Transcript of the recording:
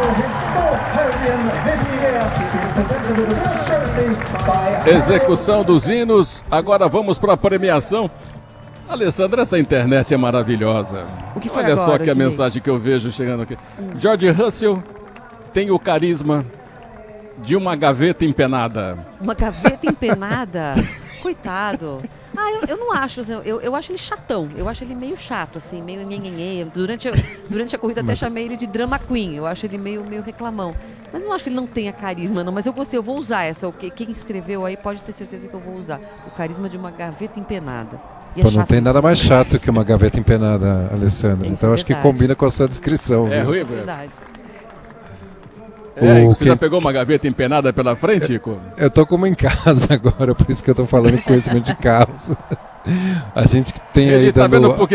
Execução dos hinos. Agora vamos para a premiação. Alessandra, essa internet é maravilhosa. O que foi Olha agora, só que a Dinei? mensagem que eu vejo chegando aqui. George Russell tem o carisma de uma gaveta empenada. Uma gaveta empenada? Coitado. Eu não acho, assim, eu acho ele chatão. Eu acho ele meio chato, assim, meio nhenhenhê. Durante a corrida até chamei ele de drama queen. Eu acho ele meio reclamão. Mas não acho que ele não tenha carisma, não. Mas eu gostei, eu vou usar essa. Quem escreveu aí pode ter certeza que eu vou usar. O carisma de uma gaveta empenada. E Pô, não tem nada mais chato que uma gaveta empenada, Alessandra. Isso Então é acho que verdade. combina com a sua descrição. É viu? ruim, É velho. verdade. Você já pegou uma gaveta empenada pela frente, Chico? Eu tô como em casa agora, por isso que eu tô falando com conhecimento de carros. A gente que tem Ele aí tá vendo dando... porque